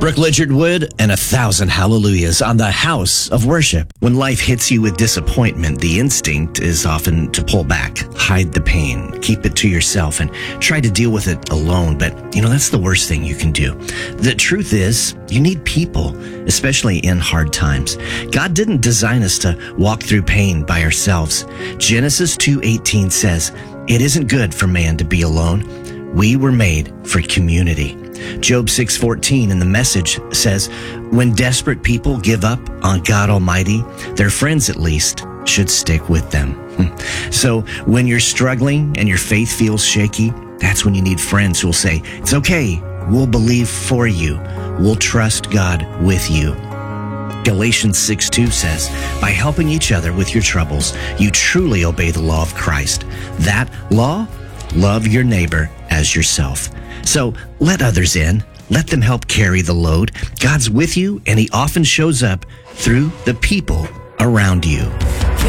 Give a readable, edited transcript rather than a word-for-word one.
Brooke Lidgard Wood and 1,000 hallelujahs on the House of Worship. When life hits you with disappointment, the instinct is often to pull back, hide the pain, keep it to yourself, and try to deal with it alone. But, that's the worst thing you can do. The truth is, you need people, especially in hard times. God didn't design us to walk through pain by ourselves. Genesis 2:18 says, "It isn't good for man to be alone. We were made for community." Job 6:14 in the Message says, "When desperate people give up on God Almighty, their friends at least should stick with them." So when you're struggling and your faith feels shaky, that's when you need friends who will say, "It's okay. We'll believe for you. We'll trust God with you." Galatians 6:2 says, "By helping each other with your troubles, you truly obey the law of Christ. That law? Love your neighbor as yourself." So let others in. Let them help carry the load. God's with you, and he often shows up through the people around you.